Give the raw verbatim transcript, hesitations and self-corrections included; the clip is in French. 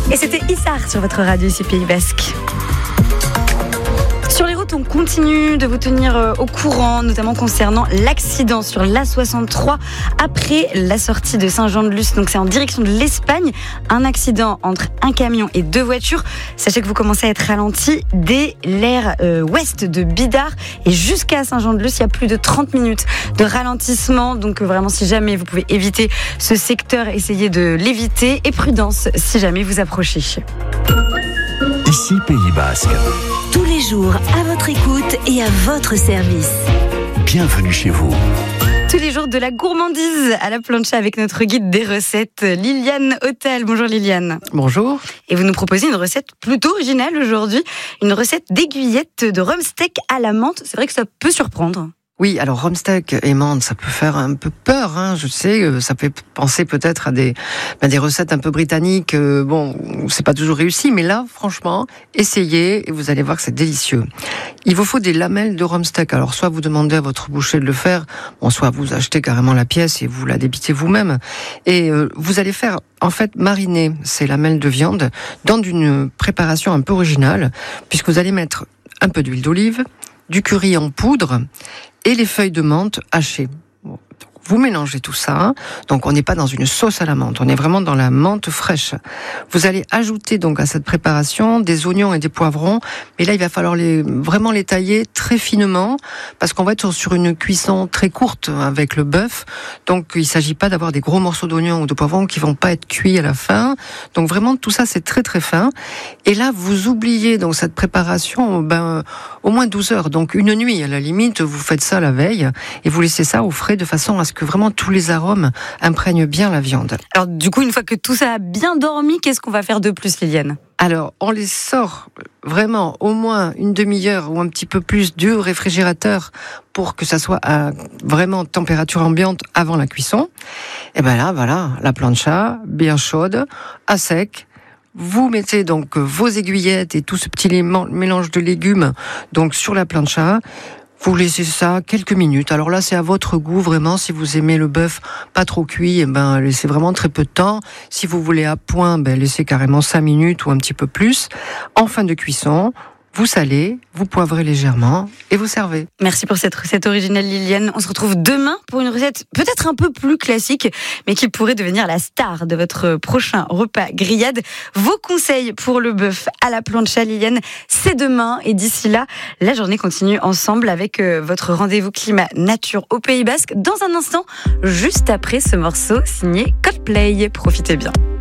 Et c'était Issar sur votre radio ici Pays Basque. Sur les routes, on continue de vous tenir au courant, notamment concernant l'accident sur l'A soixante-trois après la sortie de Saint-Jean-de-Luz. Donc c'est en direction de l'Espagne. Un accident entre un camion et deux voitures. Sachez que vous commencez à être ralenti dès l'aire euh, ouest de Bidart et jusqu'à Saint-Jean-de-Luz. Il y a plus de trente minutes de ralentissement. Donc vraiment, si jamais vous pouvez éviter ce secteur, essayez de l'éviter. Et prudence si jamais vous approchez. Ici Pays Basque. Tous les jours, à votre écoute et à votre service. Bienvenue chez vous. Tous les jours de la gourmandise à la plancha avec notre guide des recettes, Liliane Hôtel. Bonjour Liliane. Bonjour. Et vous nous proposez une recette plutôt originale aujourd'hui, une recette d'aiguillettes de rhum steak à la menthe. C'est vrai que ça peut surprendre. Oui, alors rhum steak et menthe, ça peut faire un peu peur, hein, je sais, ça fait penser peut-être à des, à des recettes un peu britanniques, euh, bon, c'est pas toujours réussi, mais là, franchement, essayez et vous allez voir que c'est délicieux. Il vous faut des lamelles de rhum steak, alors soit vous demandez à votre boucher de le faire, bon, soit vous achetez carrément la pièce et vous la débitez vous-même, et euh, vous allez faire, en fait, mariner ces lamelles de viande dans une préparation un peu originale, puisque vous allez mettre un peu d'huile d'olive, du curry en poudre, et les feuilles de menthe hachées. Vous mélangez tout ça, donc on n'est pas dans une sauce à la menthe, on est vraiment dans la menthe fraîche. Vous allez ajouter donc à cette préparation des oignons et des poivrons, mais là il va falloir les, vraiment les tailler très finement, parce qu'on va être sur une cuisson très courte avec le bœuf, donc il ne s'agit pas d'avoir des gros morceaux d'oignons ou de poivrons qui vont pas être cuits à la fin, donc vraiment tout ça c'est très très fin, et là vous oubliez donc cette préparation ben, au moins douze heures, donc une nuit à la limite, vous faites ça la veille, et vous laissez ça au frais de façon à ce que que vraiment tous les arômes imprègnent bien la viande. Alors du coup, une fois que tout ça a bien dormi, qu'est-ce qu'on va faire de plus, Liliane ? Alors, on les sort vraiment au moins une demi-heure ou un petit peu plus du réfrigérateur pour que ça soit à vraiment température ambiante avant la cuisson. Et ben là, voilà, la plancha, bien chaude, à sec. Vous mettez donc vos aiguillettes et tout ce petit mélange de légumes donc sur la plancha. Vous laissez ça quelques minutes. Alors là, c'est à votre goût, vraiment. Si vous aimez le bœuf pas trop cuit, eh ben, laissez vraiment très peu de temps. Si vous voulez à point, ben, laissez carrément cinq minutes ou un petit peu plus. En fin de cuisson, vous salez, vous poivrez légèrement et vous servez. Merci pour cette recette originale, Liliane. On se retrouve demain pour une recette peut-être un peu plus classique, mais qui pourrait devenir la star de votre prochain repas grillade. Vos conseils pour le bœuf à la plancha, Liliane, c'est demain. Et d'ici là, la journée continue ensemble avec votre rendez-vous climat nature au Pays Basque. Dans un instant, juste après ce morceau signé Coldplay. Profitez bien.